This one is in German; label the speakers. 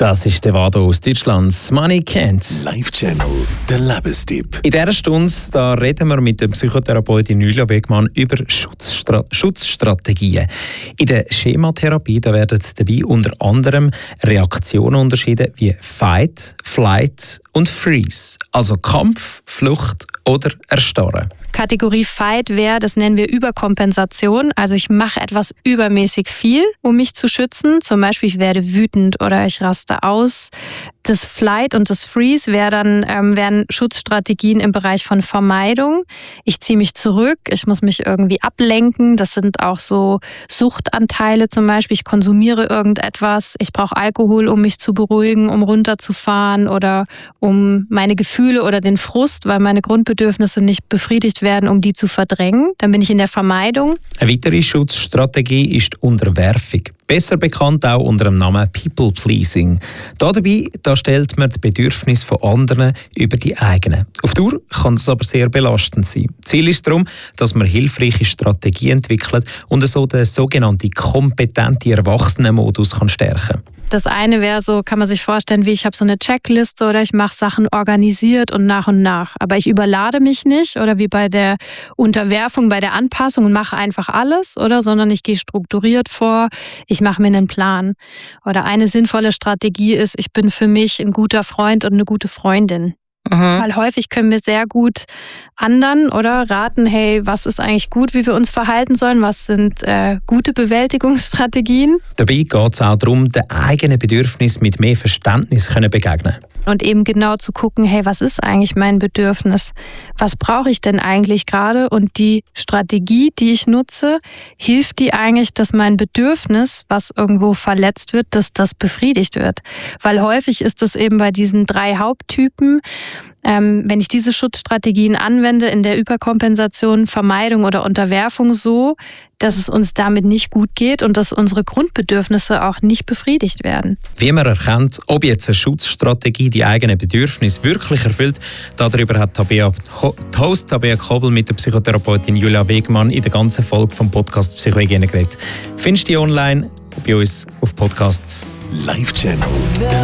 Speaker 1: Das ist der Vado aus Deutschland. Money Can't.
Speaker 2: Live-Channel, der Lebenstipp.
Speaker 1: In dieser Stunde da reden wir mit der Psychotherapeutin Julia Wegmann über Schutzstrategien. In der Schematherapie da werden dabei unter anderem Reaktionen unterschieden wie Fight, Flight und Freeze. Also Kampf, Flucht oder Erstarren.
Speaker 3: Kategorie Fight wäre, das nennen wir Überkompensation. Also ich mache etwas übermäßig viel, um mich zu schützen. Zum Beispiel, ich werde wütend oder ich raste aus. Das Flight und das Freeze wären Schutzstrategien im Bereich von Vermeidung. Ich ziehe mich zurück, ich muss mich irgendwie ablenken. Das sind auch so Suchtanteile zum Beispiel. Ich konsumiere irgendetwas. Ich brauche Alkohol, um mich zu beruhigen, um runterzufahren oder um meine Gefühle oder den Frust, weil meine Grundbedürfnisse nicht befriedigt werden, um die zu verdrängen. Dann bin ich in der Vermeidung.
Speaker 1: Eine weitere Schutzstrategie ist Unterwerfung. Besser bekannt auch unter dem Namen People Pleasing. Dabei stellt man die Bedürfnisse von anderen über die eigenen. Auf Dauer kann das aber sehr belastend sein. Ziel ist darum, dass man hilfreiche Strategien entwickelt und so den sogenannten kompetenten Erwachsenenmodus stärken kann.
Speaker 3: Das eine wäre so, kann man sich vorstellen, wie ich habe so eine Checkliste oder ich mache Sachen organisiert und nach. Aber ich überlade mich nicht oder wie bei der Unterwerfung, bei der Anpassung und mache einfach alles, sondern ich gehe strukturiert vor, ich mache mir einen Plan. Oder eine sinnvolle Strategie ist, ich bin für mich ein guter Freund und eine gute Freundin. Weil häufig können wir sehr gut anderen raten, hey, was ist eigentlich gut, wie wir uns verhalten sollen, was sind gute Bewältigungsstrategien.
Speaker 1: Dabei geht es auch darum, den eigenen Bedürfnissen mit mehr Verständnis begegnen.
Speaker 3: Und eben genau zu gucken, hey, was ist eigentlich mein Bedürfnis? Was brauche ich denn eigentlich gerade? Und die Strategie, die ich nutze, hilft die eigentlich, dass mein Bedürfnis, was irgendwo verletzt wird, dass das befriedigt wird. Weil häufig ist das eben bei diesen 3 Haupttypen, wenn ich diese Schutzstrategien anwende in der Überkompensation, Vermeidung oder Unterwerfung so, dass es uns damit nicht gut geht und dass unsere Grundbedürfnisse auch nicht befriedigt werden.
Speaker 1: Wie man erkennt, ob jetzt eine Schutzstrategie die eigenen Bedürfnisse wirklich erfüllt, darüber hat die Host Tabea Kobel mit der Psychotherapeutin Julia Wegmann in der ganzen Folge vom Podcast Psychohygiene geredet. Findest du die online bei uns auf Podcasts?
Speaker 2: Live-Channel.